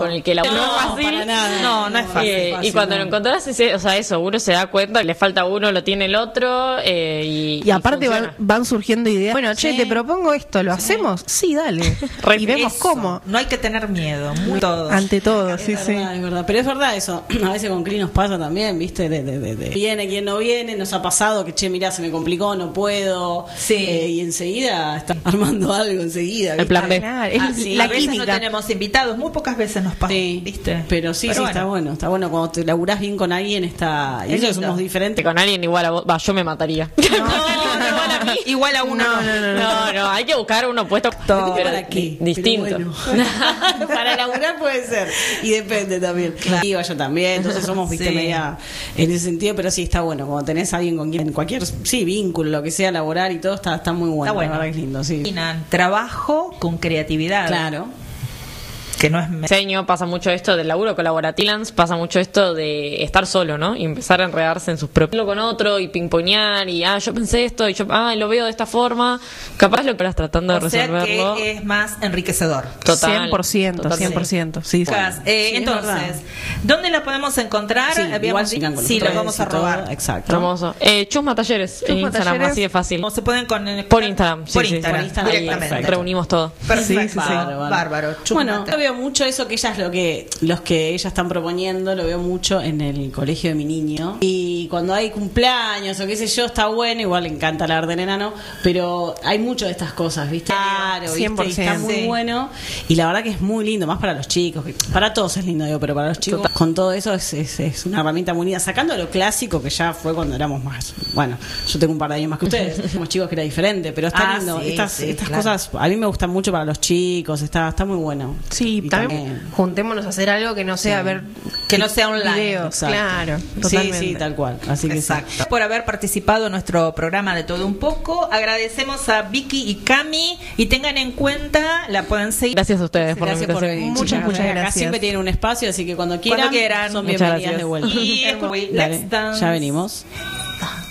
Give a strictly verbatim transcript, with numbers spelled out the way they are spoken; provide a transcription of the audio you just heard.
con el que laburo no, fácil. Para nada. No, no es fácil. Eh, fácil, y cuando no. lo encontrás, ese, o sea, eso, uno se da cuenta, le falta uno, lo tiene el otro, eh, y, Y aparte y van, van surgiendo ideas. Bueno, che, Sí. te propongo esto, ¿lo hacemos? Sí, dale. Y vemos Eso. cómo. No hay que tener miedo, muy todo. Ante todo, sí, es sí. verdad, es verdad. Pero es verdad eso. A veces con Cris nos pasa también, ¿viste? De, de, de, de- Viene quien no viene, nos ha pasado que, che, mirá, se me complicó, no puedo. Sí. Eh, y enseguida está armando algo enseguida. El ¿viste? plan B. Claro, es Ah, sí, la a veces química. no tenemos invitados, muy pocas veces nos pasa, Sí, ¿viste? pero sí, Pero sí, bueno. está bueno. Está bueno cuando te laburás bien con alguien, está. Y Es eso que lindo. somos diferentes. con alguien igual a vos, va, yo me mataría. No, no, igual a mí. Igual a uno no. No, no, hay que buscar uno puesto Todo pero para qué, distinto. pero bueno. Para laburar puede ser y depende también. Y yo también, entonces somos viste Sí. media en ese sentido, pero sí está bueno cuando tenés a alguien con quien cualquier sí vínculo, lo que sea, laborar y todo está está muy bueno, Está bueno. la verdad que es lindo, sí. Combinan trabajo con creatividad. Claro. Que no es me- Diseño pasa mucho esto del laburo colaborativo, pasa mucho esto de estar solo, ¿no? Y empezar a enredarse en sus propios con otro y pimpoñar y ah, yo pensé esto y yo ah, lo veo de esta forma. Capaz lo que estás tratando de O sea resolverlo. que es más enriquecedor. Total, cien por ciento, totalmente. cien por ciento. Sí, sí. Chicas, eh, sí, es entonces, verdad. ¿dónde la podemos encontrar? Sí, Habíamos igual dicho- sigan con sí, los lo vamos a redes y todo, robar. exacto. Hermoso. Eh, Chusma Talleres en Chusma Instagram, Talleres. así de fácil. ¿O se pueden con Por Instagram, sí, por sí, Instagram, por Instagram, directamente. perfecto. Reunimos todo. Perfecto. Sí, sí, sí. Bárbaro. Bárbaro. Bueno, Chusma. yo veo mucho eso que ellas lo que los que ellas están proponiendo, lo veo mucho en el colegio de mi niño. Y cuando hay cumpleaños o qué sé yo, está bueno, igual le encanta hablar del enano, pero hay mucho de estas cosas, ¿viste? Claro, ¿viste? cien por Y está ciento. muy Sí. bueno. Y la verdad que es muy lindo, más para los chicos. que- Para todos es lindo, digo, pero para los chicos, con todo eso es, es, es una herramienta muy linda. Sacando lo clásico que ya fue cuando éramos más. Bueno, yo tengo un par de años más que ustedes. Somos chicos que era diferente, pero está Ah, lindo. sí, estas sí, estas claro. cosas a mí me gustan mucho para los chicos. Está, está muy bueno. Sí, Y también, juntémonos a hacer algo que no sea Sí. ver Que no sea online. videos, Exacto. claro, Sí, totalmente. sí, tal cual. Así que sí. Exacto. Por haber participado en nuestro programa de Todo Un Poco. Agradecemos a Vicky y Cami y tengan en cuenta, la pueden seguir. Gracias a ustedes por la Gracias por invitación. venir. Muchas, chicas. muchas Acá gracias. siempre tienen un espacio, así que cuando quieran, quieran. son Muchas bienvenidas gracias. de vuelta. Y esto fue Dale, Let's Dance. ya venimos.